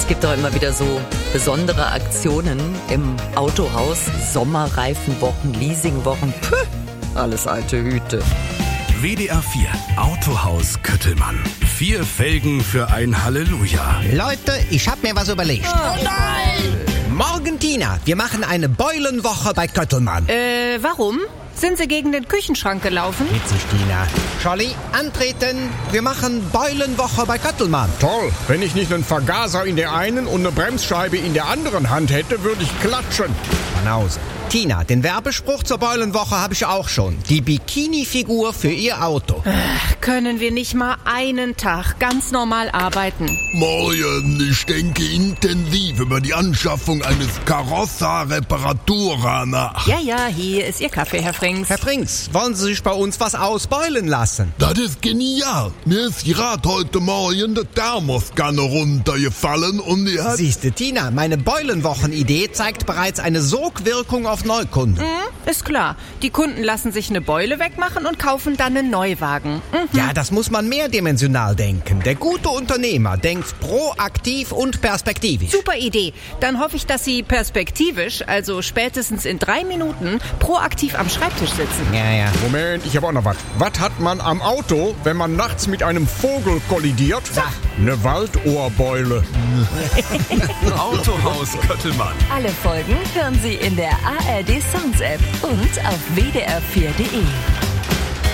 Es gibt doch immer wieder so besondere Aktionen im Autohaus. Sommerreifenwochen, Leasingwochen. Puh, alles alte Hüte. WDR 4 Autohaus Köttelmann. 4 Felgen für ein Halleluja. Leute, ich hab mir was überlegt. Oh nein! Morgen, Tina, wir machen eine Beulenwoche bei Köttelmann. Warum? Sind Sie gegen den Küchenschrank gelaufen? Witzig, Tina. Scholli, antreten. Wir machen Beulenwoche bei Köttelmann. Toll, wenn ich nicht einen Vergaser in der einen und eine Bremsscheibe in der anderen Hand hätte, würde ich klatschen. Banause. Tina, den Werbespruch zur Beulenwoche habe ich auch schon. Die Bikini-Figur für Ihr Auto. Können wir nicht mal einen Tag ganz normal arbeiten? Morgen, ich denke intensiv über die Anschaffung eines Carrozza-Reparatura nach. Ja, hier ist Ihr Kaffee, Herr Frings. Herr Frings, wollen Sie sich bei uns was ausbeulen lassen? Das ist genial. Mir ist gerade heute Morgen der Thermoskanne runtergefallen und die hat... Siehste, Tina, meine Beulenwochen-Idee zeigt bereits eine Sogwirkung auf Neukunden. Ist klar. Die Kunden lassen sich eine Beule wegmachen und kaufen dann einen Neuwagen. Ja, das muss man mehrdimensional denken. Der gute Unternehmer denkt proaktiv und perspektivisch. Super Idee. Dann hoffe ich, dass Sie perspektivisch, also spätestens in 3 Minuten, proaktiv am Schreibtisch sitzen. Ja. Moment, ich habe auch noch was. Was hat man am Auto, wenn man nachts mit einem Vogel kollidiert? Eine Waldohrbeule. Autohaus Köttelmann. Alle Folgen hören Sie in der ARD Sounds App und auf wdr4.de.